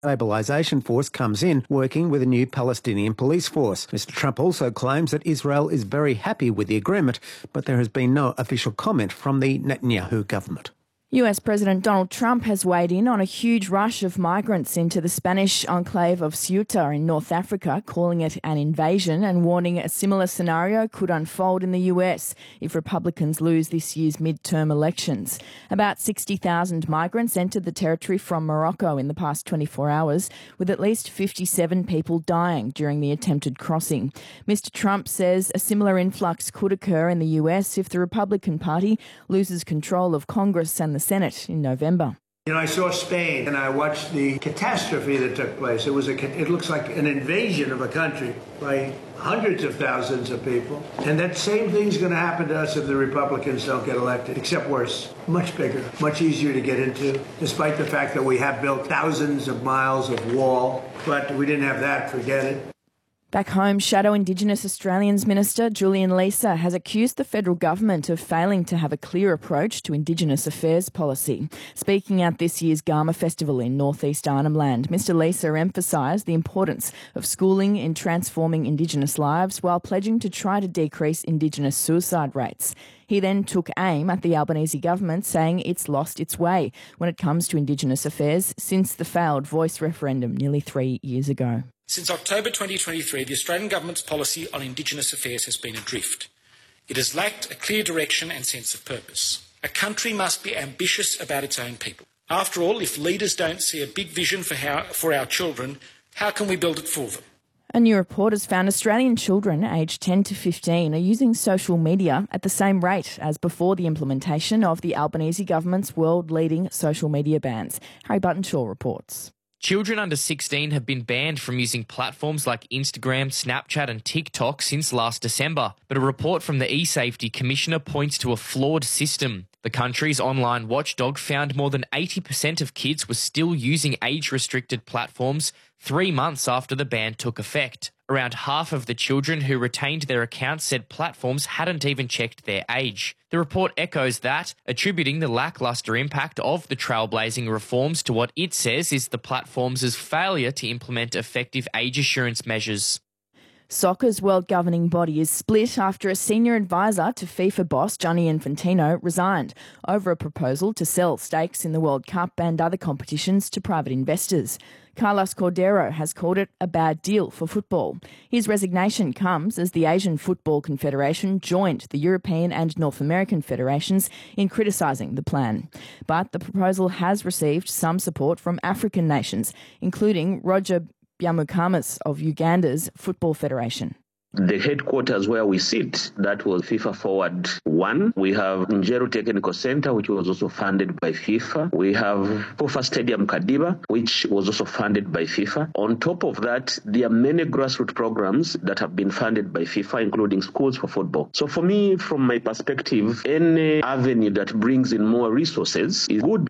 Stabilisation Force comes in, working with a new Palestinian police force. Mr Trump also claims that Israel is very happy with the agreement, but there has been no official comment from the Netanyahu government. US President Donald Trump has weighed in on a huge rush of migrants into the Spanish enclave of Ceuta in North Africa, calling it an invasion and warning a similar scenario could unfold in the US if Republicans lose this year's midterm elections. About 60,000 migrants entered the territory from Morocco in the past 24 hours, with at least 57 people dying during the attempted crossing. Mr Trump says a similar influx could occur in the US if the Republican Party loses control of Congress and the Senate in November. You know, I saw Spain and I watched the catastrophe that took place. It looks like an invasion of a country by hundreds of thousands of people. And that same thing's going to happen to us if the Republicans don't get elected, except worse, much bigger, much easier to get into, despite the fact that we have built thousands of miles of wall. But we didn't have that, forget it. Back home, Shadow Indigenous Australians Minister Julian Leeser has accused the federal government of failing to have a clear approach to Indigenous affairs policy. Speaking at this year's Garma Festival in northeast Arnhem Land, Mr Leeser emphasised the importance of schooling in transforming Indigenous lives while pledging to try to decrease Indigenous suicide rates. He then took aim at the Albanese government, saying it's lost its way when it comes to Indigenous affairs since the failed Voice referendum nearly 3 years ago. Since October 2023, the Australian Government's policy on Indigenous affairs has been adrift. It has lacked a clear direction and sense of purpose. A country must be ambitious about its own people. After all, if leaders don't see a big vision for our children, how can we build it for them? A new report has found Australian children aged 10 to 15 are using social media at the same rate as before the implementation of the Albanese government's world-leading social media bans. Harry Buttonshaw reports. Children under 16 have been banned from using platforms like Instagram, Snapchat and TikTok since last December, but a report from the eSafety Commissioner points to a flawed system. The country's online watchdog found more than 80% of kids were still using age-restricted platforms 3 months after the ban took effect. Around half of the children who retained their accounts said platforms hadn't even checked their age. The report echoes that, attributing the lacklustre impact of the trailblazing reforms to what it says is the platforms' failure to implement effective age assurance measures. Soccer's world governing body is split after a senior advisor to FIFA boss Gianni Infantino resigned over a proposal to sell stakes in the World Cup and other competitions to private investors. Carlos Cordero has called it a bad deal for football. His resignation comes as the Asian Football Confederation joined the European and North American federations in criticising the plan. But the proposal has received some support from African nations, including Roger Byamukama's of Uganda's Football Federation. The headquarters where we sit, that was FIFA Forward 1. We have Njeru Technical Center, which was also funded by FIFA. We have Pofa Stadium Kadiba, which was also funded by FIFA. On top of that, there are many grassroots programs that have been funded by FIFA, including schools for football. So for me, from my perspective, any avenue that brings in more resources is good.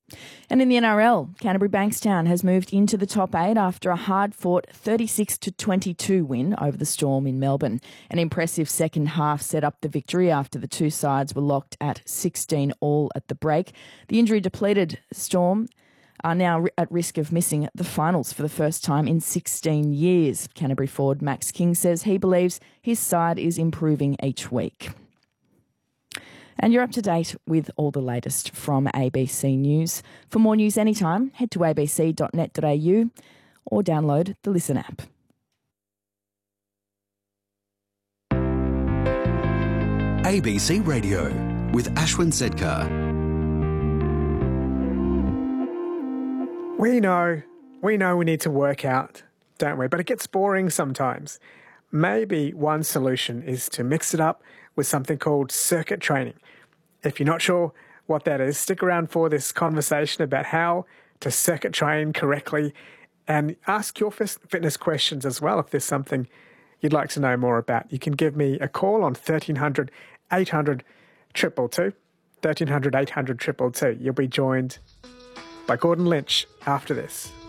And in the NRL, Canterbury Bankstown has moved into the top 8 after a hard-fought 36-22 win over the Storm in Melbourne. An impressive second half set up the victory after the two sides were locked at 16 all at the break. The injury-depleted Storm are now at risk of missing the finals for the first time in 16 years. Canterbury forward Max King says he believes his side is improving each week. And you're up to date with all the latest from ABC News. For more news anytime, head to abc.net.au or download the Listen app. ABC Radio with Ashwin Sedkar. We know we need to work out, don't we? But it gets boring sometimes. Maybe one solution is to mix it up with something called circuit training. If you're not sure what that is, stick around for this conversation about how to circuit train correctly and ask your fitness questions as well if there's something you'd like to know more about. You can give me a call on 1300 800 222, 1300 800 222. You'll be joined by Gordon Lynch after this.